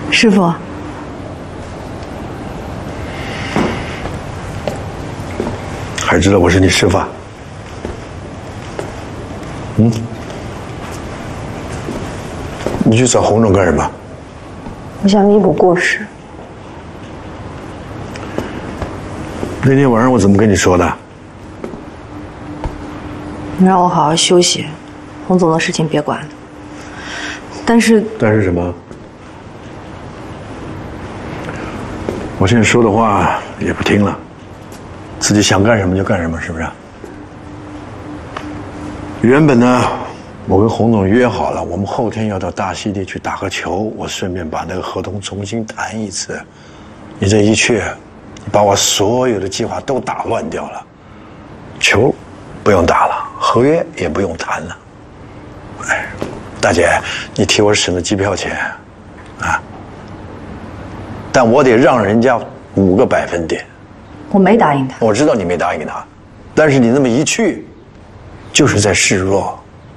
师傅， 还知道我是你师傅啊？你去找洪总干什么？ 我想弥补过失。 那天晚上我怎么跟你说的？ 你让我好好休息，洪总的事情别管。但是什么？我现在说的话也不听了，自己想干什么就干什么，是不是？原本呢，我跟洪总约好了，我们后天要到大溪地去打个球，我顺便把那个合同重新谈一次。你这一去，你把我所有的计划都打乱掉了。球不用打了，合约也不用谈了。哎，大姐，你替我省了机票钱，啊，但我得让人家5个百分点。 我没答应他。 我知道你没答应他，但是你那么一去，就是在示弱。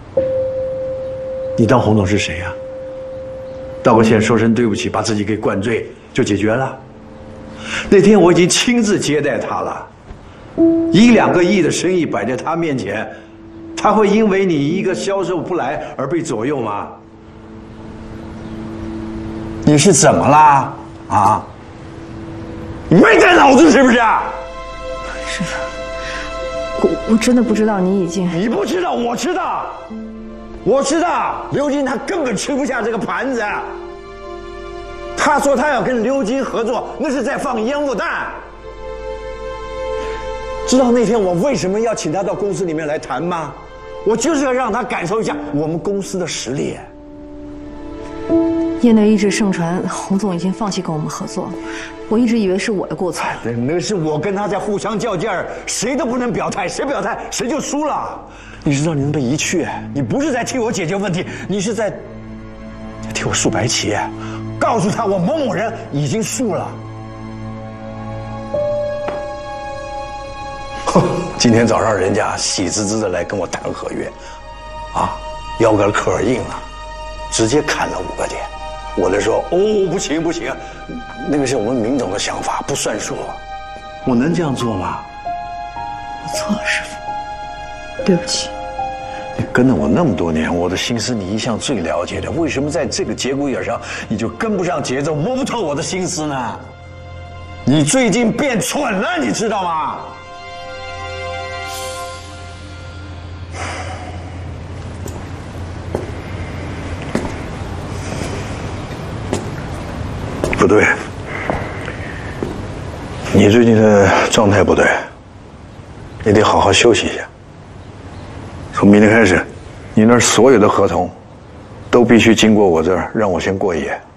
你当洪总是谁呀？道个歉，说声对不起，把自己给灌醉就解决了。那天我已经亲自接待他了，1、2个亿的生意摆在他面前，他会因为你一个销售不来而被左右吗？你是怎么啦？啊？你没带脑子是不是？ 师傅，我真的不知道你已经…… 你不知道，我知道，我知道，刘金他根本吃不下这个盘子。他说他要跟刘金合作，那是在放烟雾弹。知道那天我为什么要请他到公司里面来谈吗？我就是要让他感受一下我们公司的实力。 业内一直盛传洪总已经放弃跟我们合作，我一直以为是我的过错。 那是我跟他在互相较劲儿，谁都不能表态，谁表态谁就输了。你知道你那么一去，你不是在替我解决问题，你是在替我竖白旗，告诉他我某某人已经输了。哼，今天早上人家喜滋滋的来跟我谈合约，啊，腰杆可硬了，直接砍了5个点。我就说哦，不行不行，那个是我们明总的想法，不算数。我能这样做吗？ 我错了，师傅，对不起。 你跟了我那么多年，我的心思你一向最了解的，为什么在这个节骨眼上你就跟不上节奏，摸不透我的心思呢？你最近变蠢了，你知道吗？不对，你最近的状态不对，你得好好休息一下。从明天开始，你那儿所有的合同都必须经过我这儿，让我先过一眼。